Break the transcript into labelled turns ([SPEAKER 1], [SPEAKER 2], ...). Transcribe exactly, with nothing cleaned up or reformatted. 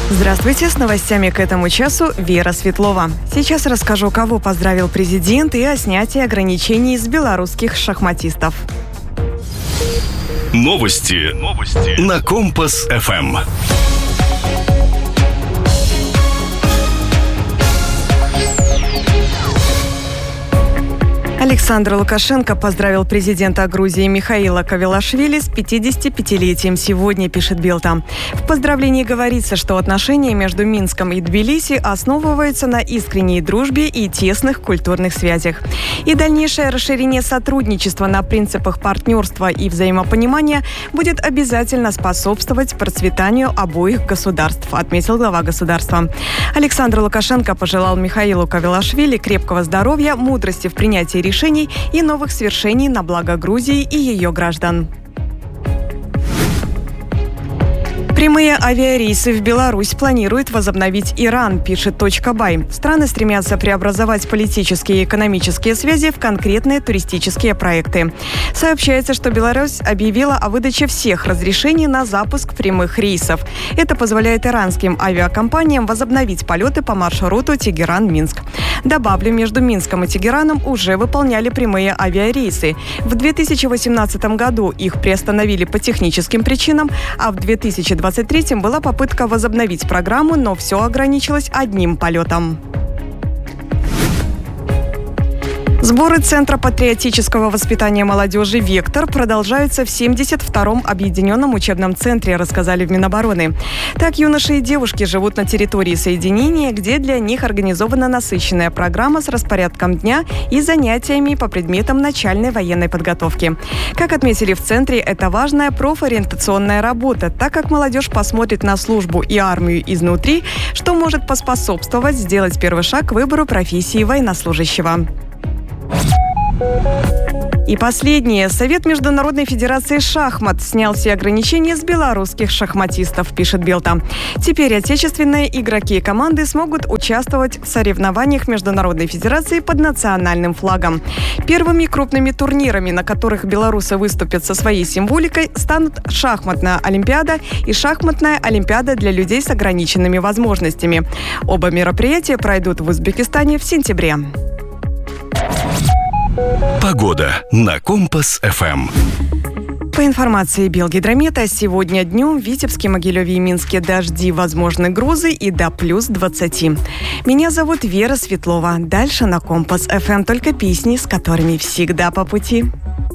[SPEAKER 1] Здравствуйте, с новостями к этому часу Вера Светлова. Сейчас расскажу, кого поздравил президент и о снятии ограничений с белорусских шахматистов.
[SPEAKER 2] Новости. Новости. На Компас-ФМ.
[SPEAKER 1] Александр Лукашенко поздравил президента Грузии Михаила Кавелашвили с пятидесятипятилетием сегодня, пишет Белта. В поздравлении говорится, что отношения между Минском и Тбилиси основываются на искренней дружбе и тесных культурных связях. И дальнейшее расширение сотрудничества на принципах партнерства и взаимопонимания будет обязательно способствовать процветанию обоих государств, отметил глава государства. Александр Лукашенко пожелал Михаилу Кавелашвили крепкого здоровья, мудрости в принятии решений решений и новых свершений на благо Грузии и ее граждан. Прямые авиарейсы в Беларусь планирует возобновить Иран, пишет точка бай. Страны стремятся преобразовать политические и экономические связи в конкретные туристические проекты. Сообщается, что Беларусь объявила о выдаче всех разрешений на запуск прямых рейсов. Это позволяет иранским авиакомпаниям возобновить полеты по маршруту Тегеран-Минск. Добавлю, между Минском и Тегераном уже выполняли прямые авиарейсы. В две тысячи восемнадцатом году их приостановили по техническим причинам, а в две тысячи двадцать третьем была попытка возобновить программу, но все ограничилось одним полетом. Сборы Центра патриотического воспитания молодежи «Вектор» продолжаются в семьдесят втором объединенном учебном центре, рассказали в Минобороны. Так, юноши и девушки живут на территории соединения, где для них организована насыщенная программа с распорядком дня и занятиями по предметам начальной военной подготовки. Как отметили в центре, это важная профориентационная работа, так как молодежь посмотрит на службу и армию изнутри, что может поспособствовать сделать первый шаг к выбору профессии военнослужащего. И последнее. Совет Международной Федерации Шахмат снял все ограничения с белорусских шахматистов, пишет Белта. Теперь отечественные игроки и команды смогут участвовать в соревнованиях Международной Федерации под национальным флагом. Первыми крупными турнирами, на которых белорусы выступят со своей символикой, станут шахматная олимпиада и шахматная олимпиада для людей с ограниченными возможностями. Оба мероприятия пройдут в Узбекистане в сентябре.
[SPEAKER 2] Погода на Компас-ФМ.
[SPEAKER 1] По информации Белгидромета, сегодня днем в Витебске, Могилеве и Минске дожди, возможны грозы и до плюс двадцати. Меня зовут Вера Светлова. Дальше на Компас-ФМ только песни, с которыми всегда по пути.